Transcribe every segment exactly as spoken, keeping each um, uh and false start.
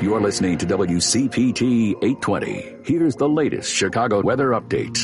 You're listening to W C P T eight twenty. Here's the latest Chicago weather update.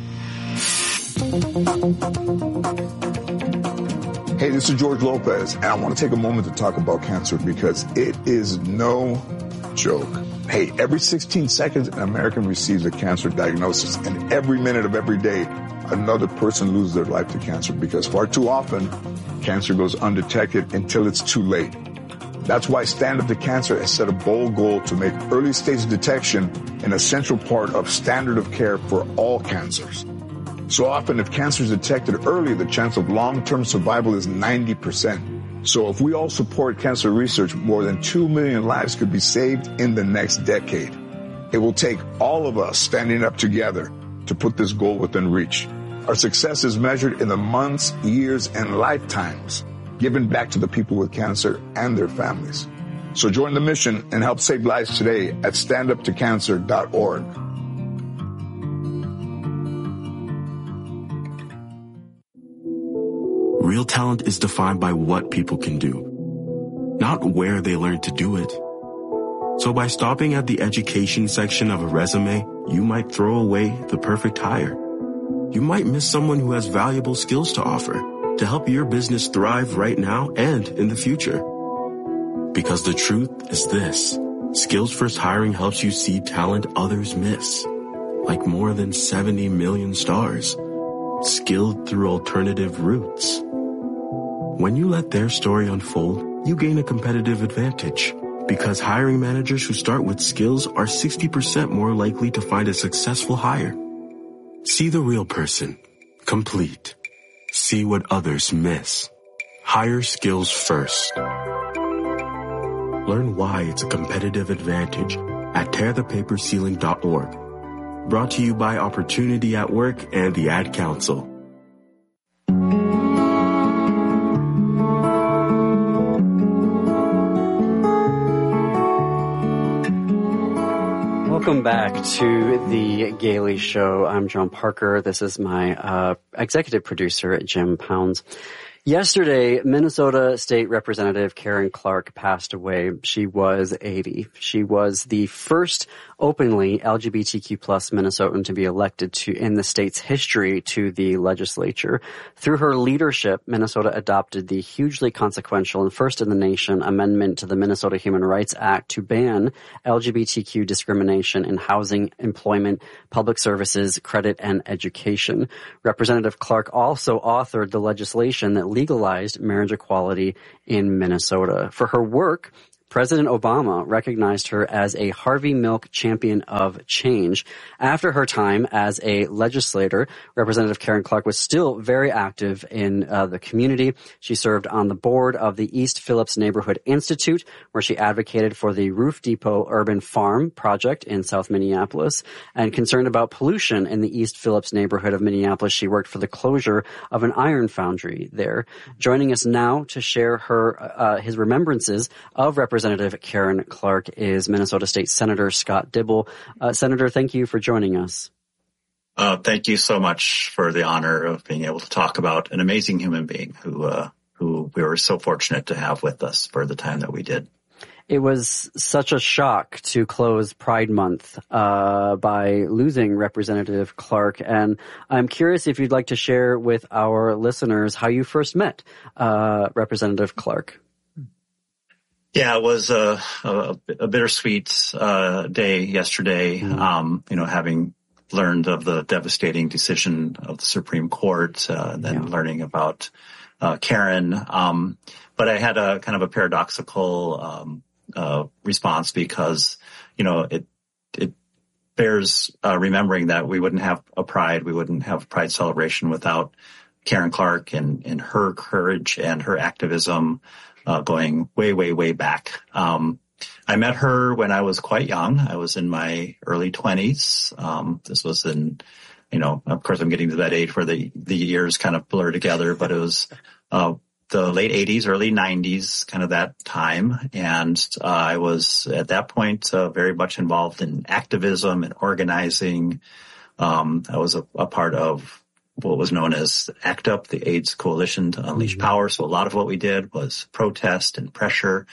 Hey, this is George Lopez, and I want to take a moment to talk about cancer because it is no joke. Hey, every sixteen seconds, an American receives a cancer diagnosis, and every minute of every day, another person loses their life to cancer because far too often, cancer goes undetected until it's too late. That's why Stand Up to Cancer has set a bold goal to make early stage detection an essential part of standard of care for all cancers. So often, if cancer is detected early, the chance of long-term survival is ninety percent. So if we all support cancer research, more than two million lives could be saved in the next decade. It will take all of us standing up together to put this goal within reach. Our success is measured in the months, years, and lifetimes given back to the people with cancer and their families. So join the mission and help save lives today at stand up to cancer dot org. Real talent is defined by what people can do, not where they learn to do it. So by stopping at the education section of a resume, you might throw away the perfect hire. You might miss someone who has valuable skills to offer to help your business thrive right now and in the future. Because the truth is this: Skills First Hiring helps you see talent others miss, like more than seventy million stars, skilled through alternative routes. When you let their story unfold, you gain a competitive advantage, because hiring managers who start with skills are sixty percent more likely to find a successful hire. See the real person, complete. See what others miss. Hire skills first. Learn why it's a competitive advantage at tear the paper ceiling dot org. Brought to you by Opportunity at Work and the Ad Council. Welcome back to the Gailey Show. I'm John Parker. This is my uh, executive producer, Jim Pounds. Yesterday, Minnesota State Representative Karen Clark passed away. She was eighty. She was the first openly L G B T Q plus Minnesotan to be elected to in the state's history to the legislature. Through her leadership, Minnesota adopted the hugely consequential and first in the nation amendment to the Minnesota Human Rights Act to ban L G B T Q discrimination in housing, employment, public services, credit, and education. Representative Clark also authored the legislation that legalized marriage equality in Minnesota. For her work, President Obama recognized her as a Harvey Milk Champion of Change. After her time as a legislator, Representative Karen Clark was still very active in uh, the community. She served on the board of the East Phillips Neighborhood Institute, where she advocated for the Roof Depot Urban Farm project in South Minneapolis. And concerned about pollution in the East Phillips neighborhood of Minneapolis, she worked for the closure of an iron foundry there. Joining us now to share her uh, his remembrances of Representative Representative Karen Clark is Minnesota State Senator Scott Dibble. Uh, Senator, thank you for joining us. Uh, thank you so much for the honor of being able to talk about an amazing human being who, uh, who we were so fortunate to have with us for the time that we did. It was such a shock to close Pride Month uh, by losing Representative Clark, and I'm curious if you'd like to share with our listeners how you first met uh, Representative Clark. Yeah, it was a, a, a bittersweet uh, day yesterday, mm-hmm. um, you know, having learned of the devastating decision of the Supreme Court, uh, and then yeah. learning about uh, Karen. Um, but I had a kind of a paradoxical um, uh, response because, you know, it it bears uh, remembering that we wouldn't have a Pride, we wouldn't have Pride celebration without Karen Clark and, and her courage and her activism. Uh, going way, way, way back. Um, I met her when I was quite young. I was in my early twenties. Um, this was in, you know, of course I'm getting to that age where the, the years kind of blur together, but it was, uh, the late eighties, early nineties, kind of that time. And, uh, I was at that point, uh, very much involved in activism and organizing. Um, I was a, a part of what was known as ACT UP, the AIDS Coalition to Unleash mm-hmm. Power. So a lot of what we did was protest and pressure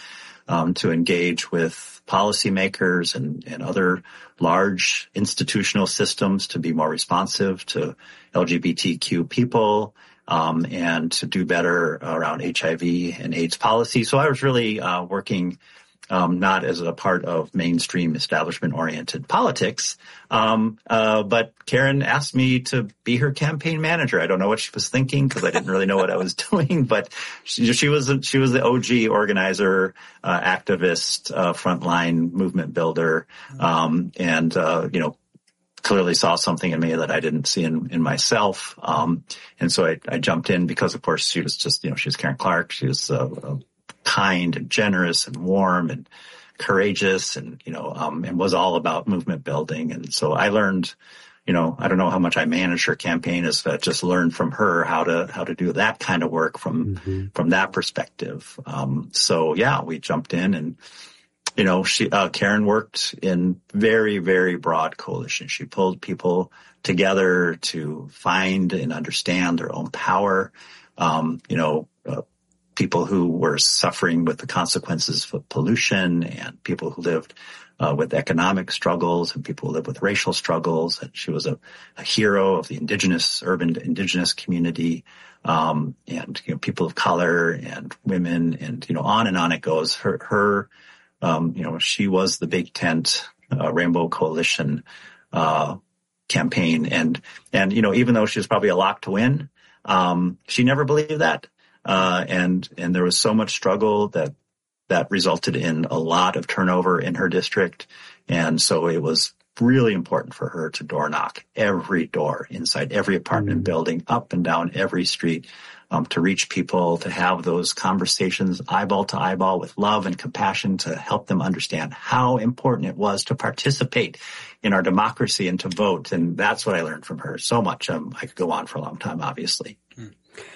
um, to engage with policymakers and, and other large institutional systems to be more responsive to L G B T Q people, um, and to do better around H I V and AIDS policy. So I was really uh, working Um, not as a part of mainstream establishment-oriented politics. Um, uh, but Karen asked me to be her campaign manager. I don't know what she was thinking because I didn't really know what I was doing, but she, she was, she was the O G organizer, uh, activist, uh, frontline movement builder. Um, and, uh, you know, clearly saw something in me that I didn't see in, in myself. Um, and so I, I jumped in because of course she was just, you know, she was Karen Clark. She was, uh, uh kind and generous and warm and courageous and, you know, um, and was all about movement building. And so I learned, you know, I don't know how much I managed her campaign is that just learned from her how to, how to do that kind of work from, mm-hmm. from that perspective. Um, so yeah, we jumped in and, you know, she, uh, Karen worked in very, very broad coalition. She pulled people together to find and understand their own power. Um, you know, uh, people who were suffering with the consequences of pollution and people who lived uh, with economic struggles and people who lived with racial struggles. And she was a, a hero of the indigenous, urban indigenous community, um, and, you know, people of color and women and, you know, on and on it goes. Her, her, um, you know, she was the Big Tent, uh, Rainbow Coalition, uh, campaign. And, and, you know, even though she was probably a lock to win, um, she never believed that. Uh, and, and there was so much struggle that, that resulted in a lot of turnover in her district. And so it was really important for her to door knock every door inside every apartment mm-hmm. building, up and down every street, um, to reach people, to have those conversations eyeball to eyeball with love and compassion to help them understand how important it was to participate in our democracy and to vote. And that's what I learned from her so much. Um, I could go on for a long time, obviously. Mm.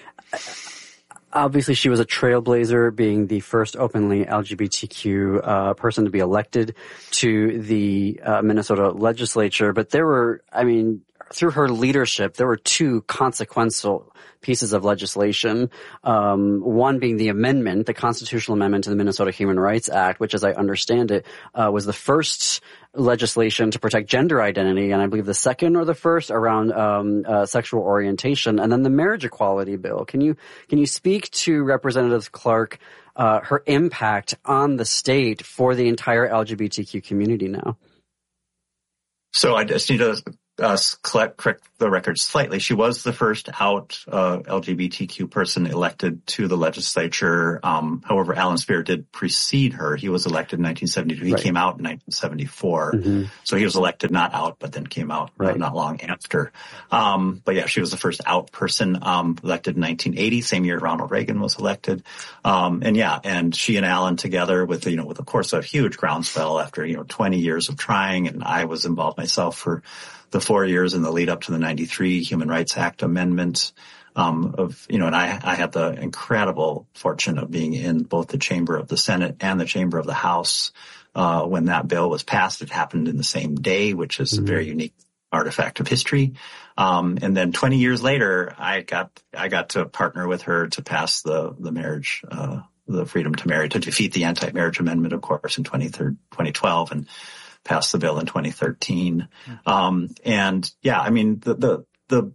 Obviously, she was a trailblazer, being the first openly L G B T Q uh, person to be elected to the uh, Minnesota legislature. But there were, I mean, through her leadership, there were two consequential pieces of legislation. Um, one being the amendment, the constitutional amendment to the Minnesota Human Rights Act, which, as I understand it, uh, was the first legislation to protect gender identity, and I believe the second or the first around um, uh, sexual orientation, and then the marriage equality bill. Can you can you speak to Representative Clark, uh, her impact on the state for the entire L G B T Q community now? So I just need to uh, correct the record slightly. She was the first out uh, L G B T Q person elected to the legislature. Um, however, Alan Spear did precede her. He was elected in nineteen seventy-two. He right. came out in nineteen seventy-four. Mm-hmm. So he was elected not out, but then came out right. not long after. Um, but yeah, she was the first out person um, elected in nineteen eighty, same year Ronald Reagan was elected. Um, and yeah, and she and Alan together with, you know, with of course a huge groundswell after, you know, twenty years of trying, and I was involved myself for the four years in the lead up to the ninety-three Human Rights Act amendment, um, of, you know, and I, I had the incredible fortune of being in both the chamber of the Senate and the chamber of the House, uh, when that bill was passed. It happened in the same day, which is mm-hmm. a very unique artifact of history. Um, and then twenty years later, I got, I got to partner with her to pass the, the marriage, uh, the freedom to marry, to defeat the anti-marriage amendment, of course, in twenty twelve. And passed the bill in twenty thirteen. Um, and yeah, I mean, the, the, the,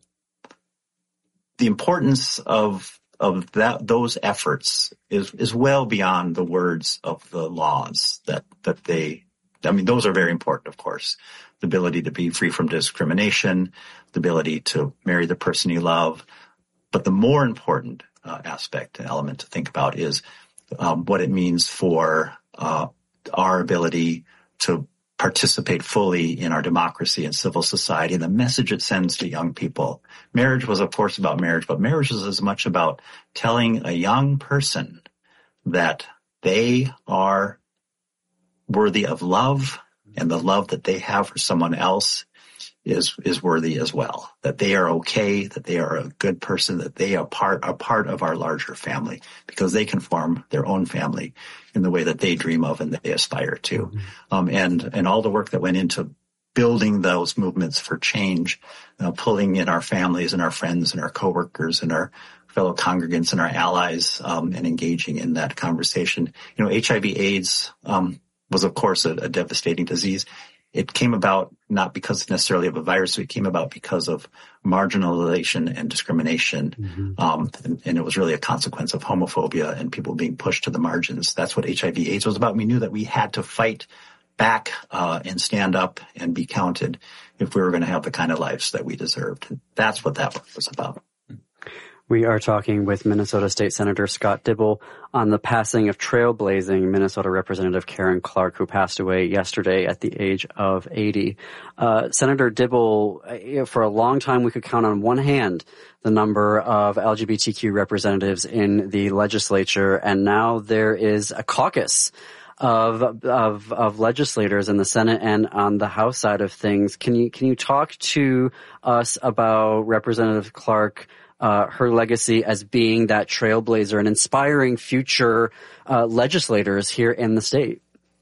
the importance of, of that, those efforts is, is well beyond the words of the laws that, that they, I mean, those are very important, of course. The ability to be free from discrimination, the ability to marry the person you love. But the more important uh, aspect, element to think about is um, what it means for uh, our ability to participate fully in our democracy and civil society, and the message it sends to young people. Marriage was, of course, about marriage, but marriage is as much about telling a young person that they are worthy of love, and the love that they have for someone else is is worthy as well. That they are okay, that they are a good person, that they are part are part of our larger family, because they can form their own family in the way that they dream of and they aspire to. Mm-hmm. Um, and and all the work that went into building those movements for change, uh, pulling in our families and our friends and our coworkers and our fellow congregants and our allies, um, and engaging in that conversation. You know, H I V AIDS, um, was of course a, a devastating disease. It came about not because necessarily of a virus. It came about because of marginalization and discrimination. Mm-hmm. Um, and, and it was really a consequence of homophobia and people being pushed to the margins. That's what H I V AIDS was about. We knew that we had to fight back, uh, and stand up and be counted if we were going to have the kind of lives that we deserved. That's what that book was about. We are talking with Minnesota State Senator Scott Dibble on the passing of trailblazing Minnesota Representative Karen Clark, who passed away yesterday at the age of eighty. Uh, Senator Dibble, for a long time we could count on one hand the number of L G B T Q representatives in the legislature, and now there is a caucus of of of legislators in the Senate and on the House side of things. Can you can you talk to us about Representative Clark, Uh, her legacy as being that trailblazer and inspiring future uh, legislators here in the state?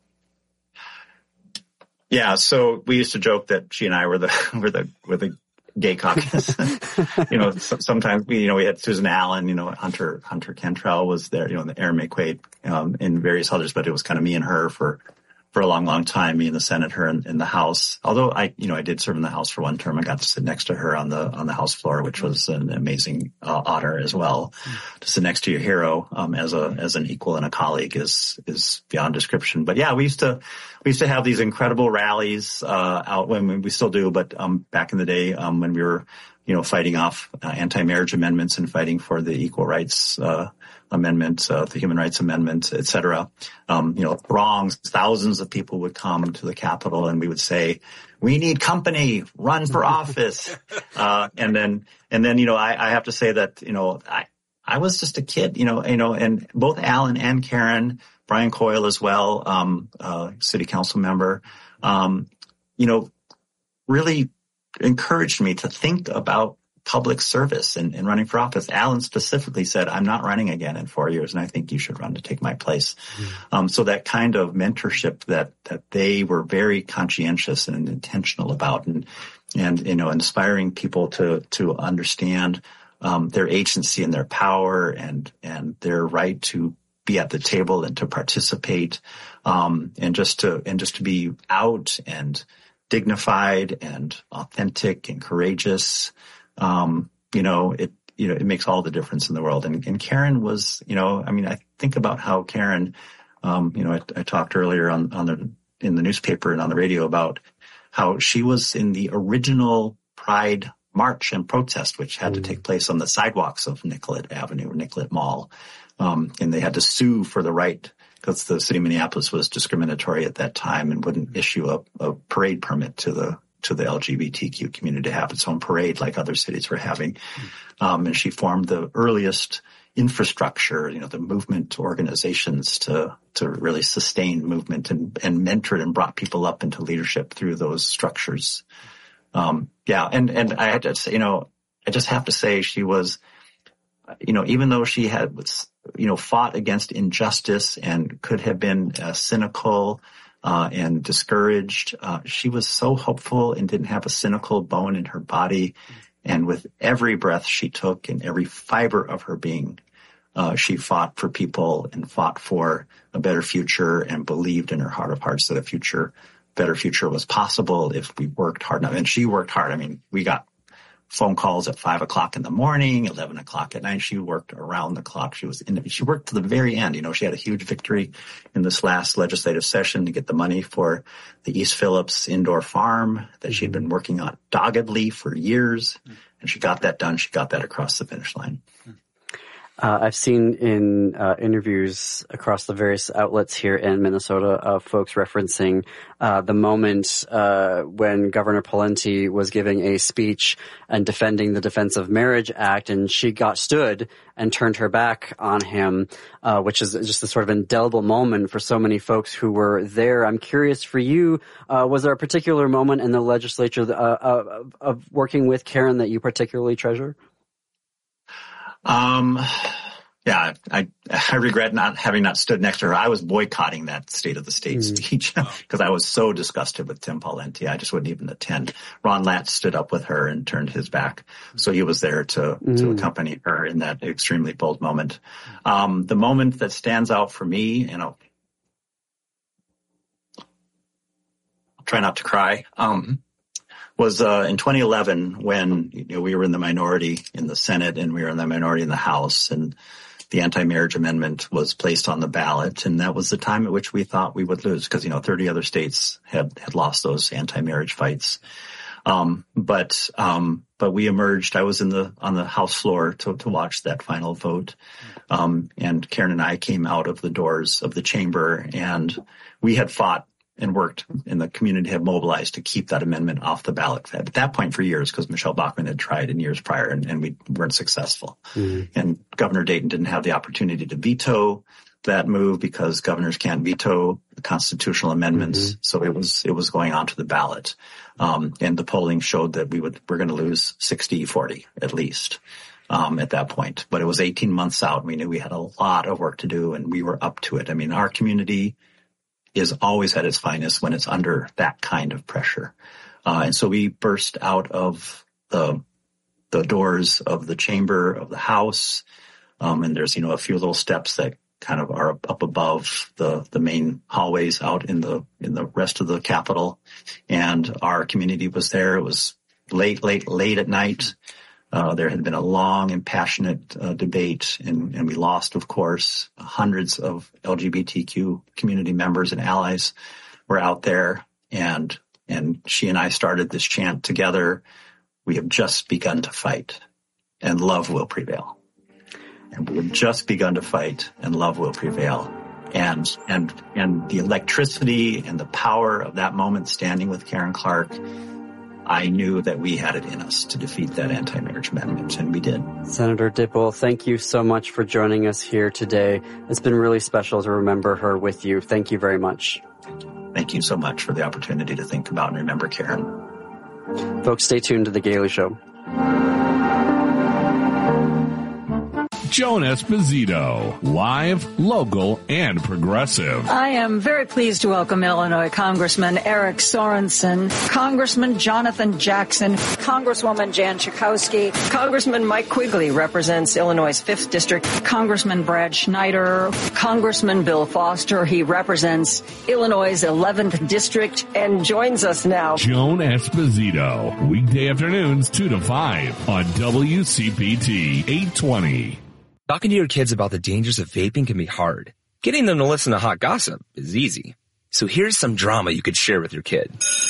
Yeah, so we used to joke that she and I were the were the were the gay caucus. you know, so, sometimes we you know we had Susan Allen, you know, Hunter Hunter Cantrell was there, you know, and Aaron McQuaid, um, and various others, but it was kind of me and her for. for a long, long time, me in the Senate, her in, in the House. Although I, you know, I did serve in the House for one term. I got to sit next to her on the, on the House floor, which was an amazing uh, honor as well. Mm-hmm. To sit next to your hero, um, as a, as an equal and a colleague is, is beyond description. But yeah, we used to, we used to have these incredible rallies, uh, out when we still do, but, um, back in the day, um, when we were, you know, fighting off uh, anti-marriage amendments and fighting for the equal rights, uh, amendment, uh, the Human Rights Amendment, et cetera. Um, you know, throngs, thousands of people would come to the Capitol and we would say, we need company, run for office. Uh, and then, and then, you know, I, I have to say that, you know, I, I was just a kid, you know, you know, and both Alan and Karen, Brian Coyle as well, um, uh, city council member, um, you know, really encouraged me to think about public service and, and running for office. Alan specifically said, I'm not running again in four years, and I think you should run to take my place. Mm-hmm. Um, so that kind of mentorship that, that they were very conscientious and intentional about, and, and, you know, inspiring people to, to understand, um, their agency and their power and, and their right to be at the table and to participate, um, and just to, and just to be out and dignified and authentic and courageous. Um, you know, it, you know, it makes all the difference in the world. And, and Karen was, you know, I mean, I think about how Karen, um, you know, I, I talked earlier on, on the, in the newspaper and on the radio about how she was in the original Pride March and protest, which had mm. to take place on the sidewalks of Nicollet Avenue or Nicollet Mall. Um, and they had to sue for the right, because the city of Minneapolis was discriminatory at that time and wouldn't issue a, a parade permit to the to the L G B T Q community to have its own parade like other cities were having. Um, and she formed the earliest infrastructure, you know, the movement organizations to, to really sustain movement and, and mentored and brought people up into leadership through those structures. Um, yeah. And, and I had to say, you know, I just have to say she was, you know, even though she had, you know, fought against injustice and could have been uh, cynical, Uh, and discouraged. Uh, she was so hopeful and didn't have a cynical bone in her body. And with every breath she took and every fiber of her being, uh, she fought for people and fought for a better future and believed in her heart of hearts that a future, better future was possible if we worked hard enough. And she worked hard. I mean, we got phone calls at five o'clock in the morning, eleven o'clock at night. She worked around the clock. She was in, she worked to the very end. You know, she had a huge victory in this last legislative session to get the money for the East Phillips indoor farm that she'd been working on doggedly for years. And she got that done. She got that across the finish line. Uh, I've seen in uh, interviews across the various outlets here in Minnesota of folks referencing uh, the moment uh, when Governor Pawlenty was giving a speech and defending the Defense of Marriage Act, and she got stood and turned her back on him, uh, which is just a sort of indelible moment for so many folks who were there. I'm curious for you, uh, was there a particular moment in the legislature uh, of, of working with Karen that you particularly treasure? Um, Yeah, I I regret not having not stood next to her. I was boycotting that State of the State mm. speech because I was so disgusted with Tim Pawlenty. I just wouldn't even attend. Ron Latz stood up with her and turned his back, so he was there to mm. to accompany her in that extremely bold moment. Um, the moment that stands out for me, you know, I'll try not to cry. Um, was uh, in twenty eleven when you know, we were in the minority in the Senate and we were in the minority in the House, and the anti-marriage amendment was placed on the ballot, and that was the time at which we thought we would lose because, you know, thirty other states had, had lost those anti-marriage fights. Um, but, um, but we emerged. I was in the, on the House floor to, to watch that final vote. Um, and Karen and I came out of the doors of the chamber, and we had fought and worked, and the community had mobilized to keep that amendment off the ballot at that point for years because Michelle Bachmann had tried in years prior, and, and we weren't successful. Mm-hmm. And Governor Dayton didn't have the opportunity to veto that move because governors can't veto the constitutional amendments. Mm-hmm. So it was, it was going onto the ballot. Um, and the polling showed that we would, we're going to lose sixty forty at least, um, at that point. But it was eighteen months out. We knew we had a lot of work to do, and we were up to it. I mean, our community is always at its finest when it's under that kind of pressure. Uh, and so we burst out of the, the doors of the chamber of the House. Um, and there's, you know, a few little steps that kind of are up, up above the, the main hallways out in the, in the rest of the Capitol. And our community was there. It was late, late, late at night. Uh, there had been a long and passionate uh, debate, and, and we lost, of course. Hundreds of L G B T Q community members and allies were out there, and and she and I started this chant together. We have just begun to fight, and love will prevail. And we have just begun to fight, and love will prevail. And and and the electricity and the power of that moment, standing with Karen Clark, I knew that we had it in us to defeat that anti-marriage amendment, and we did. Senator Dipple, thank you so much for joining us here today. It's been really special to remember her with you. Thank you very much. Thank you. Thank you so much for the opportunity to think about and remember Karen. Folks, stay tuned to The Gailey Show. Joan Esposito, live, local, and progressive. I am very pleased to welcome Illinois Congressman Eric Sorensen, Congressman Jonathan Jackson, Congresswoman Jan Schakowsky, Congressman Mike Quigley represents Illinois' fifth District, Congressman Brad Schneider, Congressman Bill Foster, he represents Illinois' eleventh District, and joins us now. Joan Esposito, weekday afternoons two to five on W C P T eight twenty. Talking to your kids about the dangers of vaping can be hard. Getting them to listen to hot gossip is easy. So here's some drama you could share with your kid.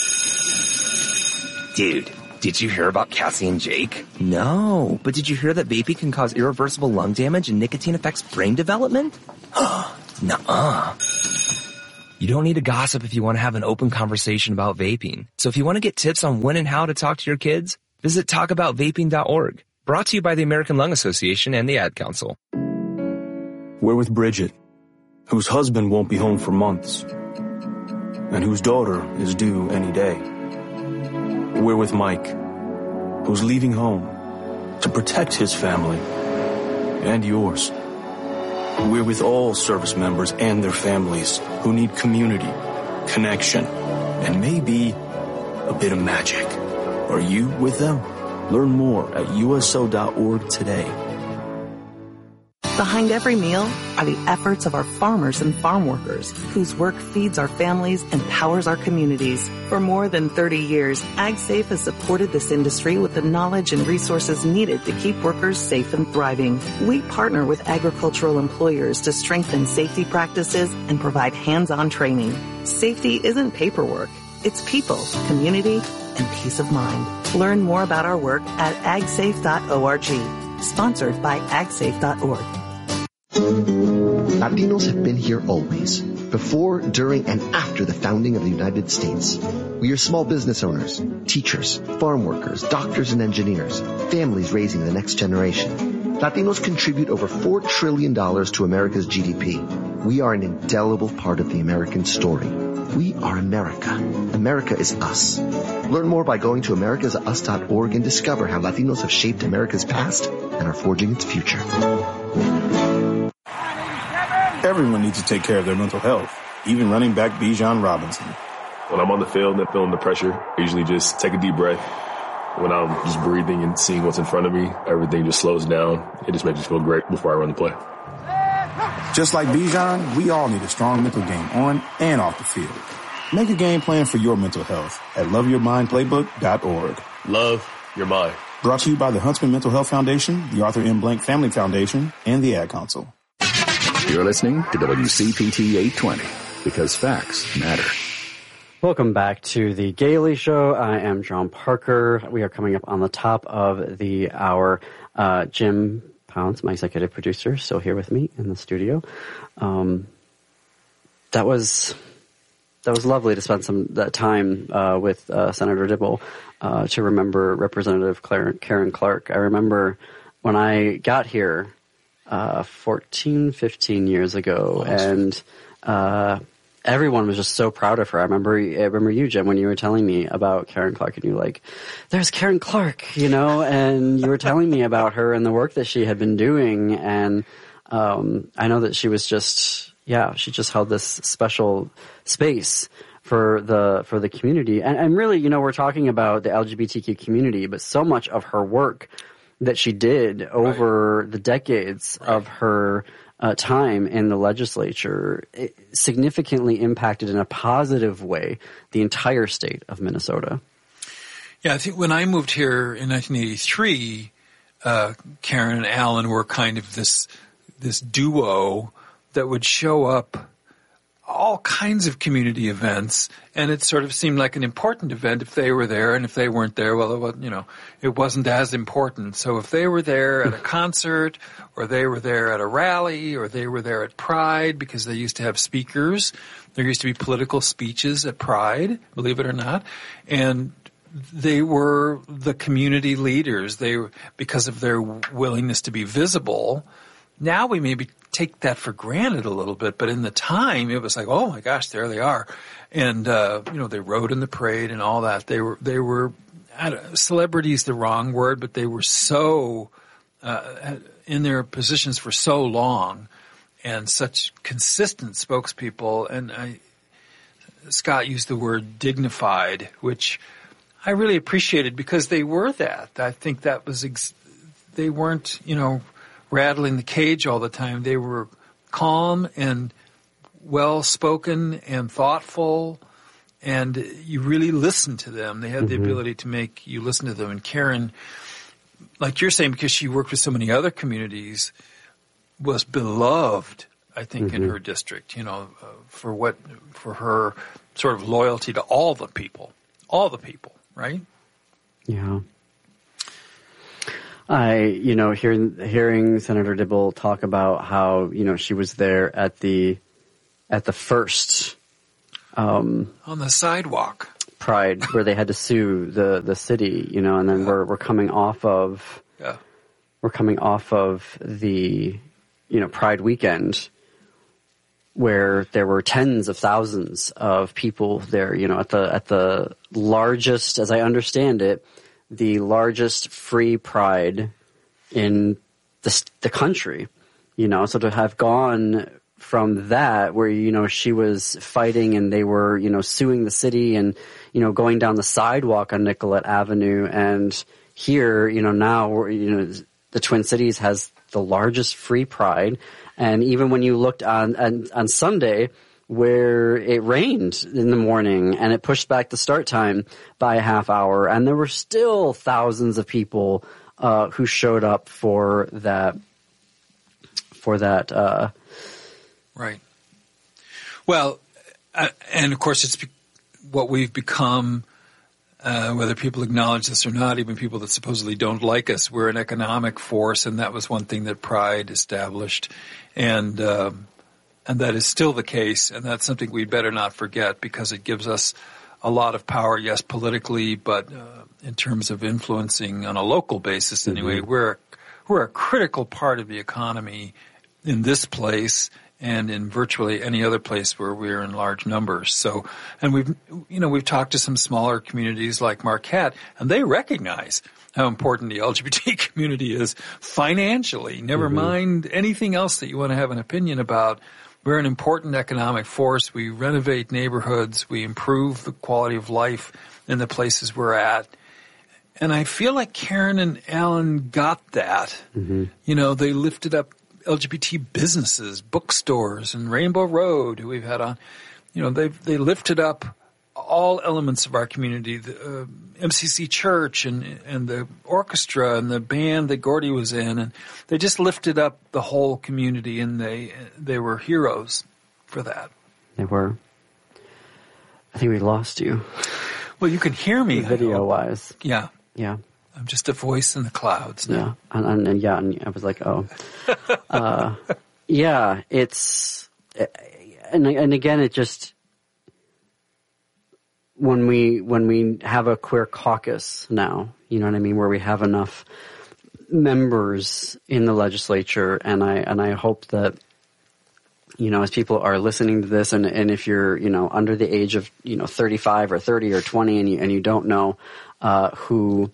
Dude, did you hear about Cassie and Jake? No, but did you hear that vaping can cause irreversible lung damage and nicotine affects brain development? Nuh-uh. You don't need to gossip if you want to have an open conversation about vaping. So if you want to get tips on when and how to talk to your kids, visit talk about vaping dot org. Brought to you by the American Lung Association and the Ad Council. We're with Bridget, whose husband won't be home for months, and whose daughter is due any day. We're with Mike, who's leaving home to protect his family and yours. We're with all service members and their families who need community, connection, and maybe a bit of magic. Are you with them? Learn more at U S O dot org today. Behind every meal are the efforts of our farmers and farm workers, whose work feeds our families and powers our communities. For more than thirty years, AgSafe has supported this industry with the knowledge and resources needed to keep workers safe and thriving. We partner with agricultural employers to strengthen safety practices and provide hands-on training. Safety isn't paperwork. It's people, community, and peace of mind. Learn more about our work at ag safe dot org. Sponsored by ag safe dot org. Latinos have been here always, before, during, and after the founding of the United States. We are small business owners, teachers, farm workers, doctors and engineers, families raising the next generation. Latinos contribute over four trillion dollars to America's G D P. We are an indelible part of the American story. We are America. America is us. Learn more by going to americas us dot org and discover how Latinos have shaped America's past and are forging its future. Everyone needs to take care of their mental health, even running back Bijan Robinson. When I'm on the field and feeling the pressure, I usually just take a deep breath. When I'm just breathing and seeing what's in front of me, everything just slows down. It just makes me feel great before I run the play. Just like Bijan, we all need a strong mental game on and off the field. Make a game plan for your mental health at love your mind playbook dot org. Love your mind. Brought to you by the Huntsman Mental Health Foundation, the Arthur M. Blank Family Foundation, and the Ad Council. You're listening to W C P T eight twenty, because facts matter. Welcome back to the Gailey Show. I am John Parker. We are coming up on the top of the hour. Uh, Jim Pounds, my executive producer, still here with me in the studio. Um, that was that was lovely to spend some that time uh, with uh, Senator Dibble uh, to remember Representative Claire, Karen Clark. I remember when I got here uh, fourteen, fifteen years ago, and uh, everyone was just so proud of her. I remember, I remember you, Jim, when you were telling me about Karen Clark, and you were like, there's Karen Clark, you know, and you were telling me about her and the work that she had been doing. And um, I know that she was just, yeah, she just held this special space for the for the community. And, and really, you know, we're talking about the L G B T Q community, but so much of her work that she did over right. the decades right. of her Uh, time in the legislature, it significantly impacted in a positive way the entire state of Minnesota. Yeah, I think when I moved here in nineteen eighty-three, uh, Karen and Alan were kind of this this duo that would show up all kinds of community events, and it sort of seemed like an important event if they were there, and if they weren't there, well, it was, you know, it wasn't as important. So if they were there at a concert, or they were there at a rally, or they were there at Pride, because they used to have speakers, there used to be political speeches at Pride, believe it or not, and they were the community leaders. They were, because of their willingness to be visible. Now we maybe take that for granted a little bit, but in the time it was like, oh my gosh, there they are, and uh, you know, they rode in the parade and all that. They were they were I don't, celebrity is the wrong word, but they were so uh, in their positions for so long, and such consistent spokespeople. And I, Scott used the word dignified, which I really appreciated, because they were that. I think that was ex- they weren't, you know, rattling the cage all the time. They were calm and well-spoken and thoughtful, and you really listened to them. They had mm-hmm. the ability to make you listen to them. And Karen, like you're saying, because she worked with so many other communities, was beloved, I think, mm-hmm. in her district, you know, uh, for what, for her sort of loyalty to all the people, all the people, right? Yeah. I, you know, hearing hearing Senator Dibble talk about how, you know, she was there at the at the first um, on the sidewalk Pride, where they had to sue the, the city, you know, and then yeah. we're we're coming off of yeah. we're coming off of the, you know, Pride weekend, where there were tens of thousands of people there, you know, at the at the largest, as I understand it, the largest free pride in the, the country, you know, so to have gone from that where, you know, she was fighting and they were, you know, suing the city and, you know, going down the sidewalk on Nicollet Avenue, and here, you know, now, we're, you know, the Twin Cities has the largest free pride. And even when you looked on, on, on Sunday, where it rained in the morning and it pushed back the start time by a half hour, and there were still thousands of people uh, who showed up for that. For that, uh, right. Well, uh, and of course, it's be- what we've become. Uh, whether people acknowledge this or not, even people that supposedly don't like us, we're an economic force, and that was one thing that Pride established, and. Uh, And that is still the case, and that's something we'd better not forget, because it gives us a lot of power, yes, politically, but uh, in terms of influencing on a local basis anyway. Mm-hmm. We're, we're a critical part of the economy in this place and in virtually any other place where we're in large numbers. So, and we've, you know, we've talked to some smaller communities like Marquette, and they recognize how important the L G B T community is financially, never mm-hmm. mind anything else that you want to have an opinion about. we're an important economic force. We renovate neighborhoods. We improve the quality of life in the places we're at. And I feel like Karen and Alan got that. Mm-hmm. You know, they lifted up L G B T businesses, bookstores, and Rainbow Road, who we've had on. You know, they they lifted up all elements of our community, the uh, M C C Church and and the orchestra and the band that Gordy was in, and they just lifted up the whole community, and they they were heroes for that. They were. I think we lost you. Well, you can hear me video-wise. Yeah. Yeah. I'm just a voice in the clouds now. Yeah. And, and, and yeah, and I was like, oh. uh, yeah, it's, and, and again, it just, when we, when we have a queer caucus now, you know what I mean, where we have enough members in the legislature, and I, and I hope that, you know, as people are listening to this, and, and if you're, you know, under the age of, you know, thirty-five or thirty or twenty, and you, and you don't know, uh, who,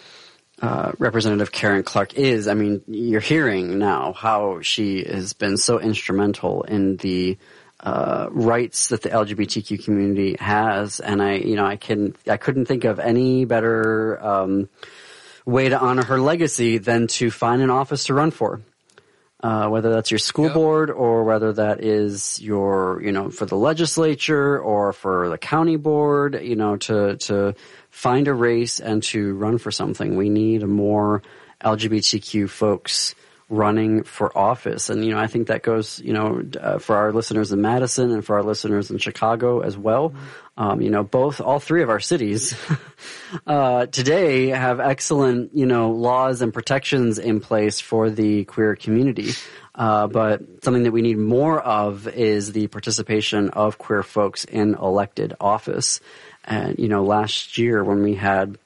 uh, Representative Karen Clark is, I mean, you're hearing now how she has been so instrumental in the, uh, rights that the L G B T Q community has. And I, you know, I can, I couldn't think of any better, um, way to honor her legacy than to find an office to run for. Uh, whether that's your school yep. board or whether that is your, you know, for the legislature or for the county board, you know, to, to find a race and to run for something. We need more L G B T Q folks running for office. And, you know, I think that goes, you know, uh, for our listeners in Madison and for our listeners in Chicago as well. Um, you know, both, all three of our cities, uh, today have excellent, you know, laws and protections in place for the queer community. Uh, but something that we need more of is the participation of queer folks in elected office. And, you know, last year when we had,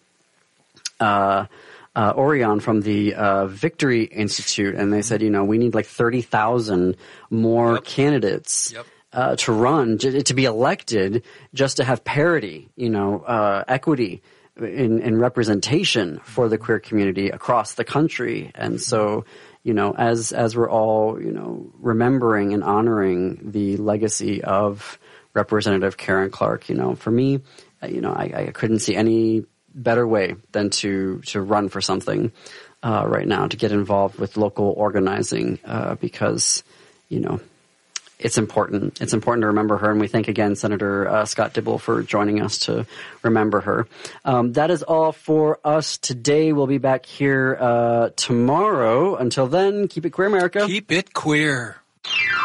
uh, Uh, Orion from the uh, Victory Institute, and they said, you know, we need like thirty thousand more yep. candidates yep. uh, to run, to, to be elected, just to have parity, you know, uh, equity in, in representation for the queer community across the country. And so, you know, as as we're all, you know, remembering and honoring the legacy of Representative Karen Clark, you know, for me, uh, you know, I, I couldn't see any better way than to to run for something uh, right now, to get involved with local organizing, uh, because, you know, it's important. It's important to remember her, and we thank again Senator uh, Scott Dibble for joining us to remember her. Um, that is all for us today. We'll be back here uh, tomorrow. Until then, keep it queer, America. Keep it queer.